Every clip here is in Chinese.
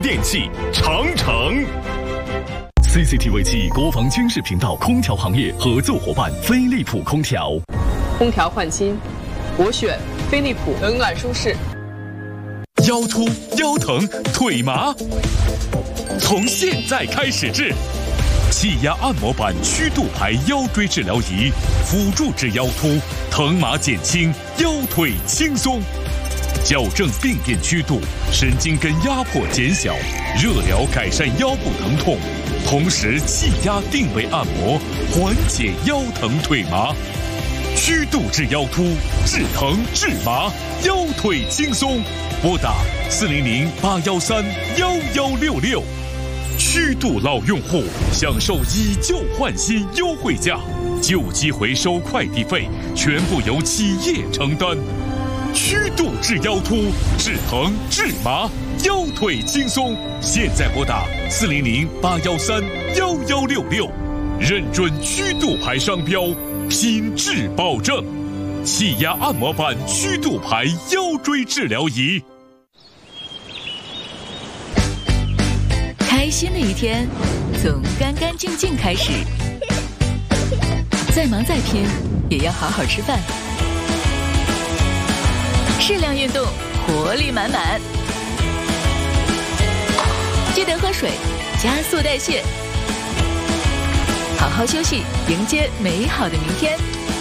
电器长城。CCTV 7国防军事频道空调行业合作伙伴飞利浦空调。 空调换新，我选飞利浦，冷暖舒适。 腰突、腰疼、腿麻，从现在开始治。气压按摩板曲度牌腰椎治疗仪，辅助治腰突，疼麻减轻，腰腿轻松。矫正病变曲度，神经根压迫减小，热疗改善腰部疼痛，同时气压定位按摩，缓解腰疼腿麻。曲度治腰突，治疼治麻，腰腿轻松。拨打400-813-1166。曲度老用户享受以旧换新优惠价，旧机回收快递费全部由企业承担。曲度治腰突，治疼治麻，腰腿轻松。现在拨打400-813-1166，认准曲度牌商标，品质保证。气压按摩板曲度牌腰椎治疗仪。 开心的一天从干干净净开始，再忙再拼也要好好吃饭，适量运动，活力满满。记得喝水，加速代谢，好好休息，迎接美好的明天。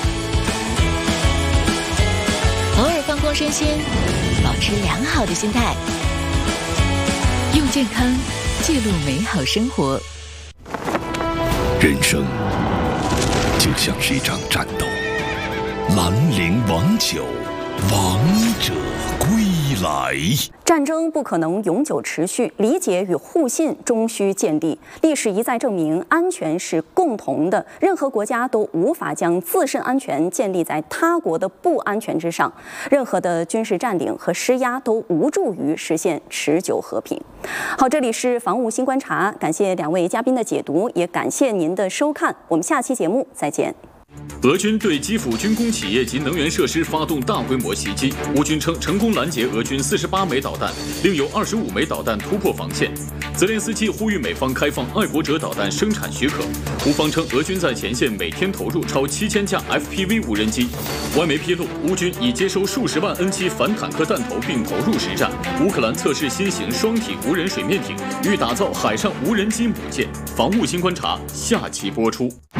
偶尔放空身心，保持良好的心态，用健康记录美好生活。 人生就像是一场战斗，兰陵王酒，王者归来。 战争不可能永久持续，理解与互信终须建立。历史一再证明，安全是共同的，任何国家都无法将自身安全建立在他国的不安全之上。任何的军事占领和施压都无助于实现持久和平。好，这里是防务新观察，感谢两位嘉宾的解读，也感谢您的收看，我们下期节目再见。 俄军对基辅军工企业及能源设施发动大规模袭击，乌军称成功拦截俄军48枚导弹，另有25枚导弹突破防线。泽连斯基呼吁美方开放爱国者导弹生产许可。乌方称俄军在前线每天投入超7000架 FPV 无人机。外媒披露，乌军已接收数十万 N7反坦克弹头并投入实战。乌克兰测试新型双体无人水面艇，欲打造海上无人机母舰。防务新观察下期播出。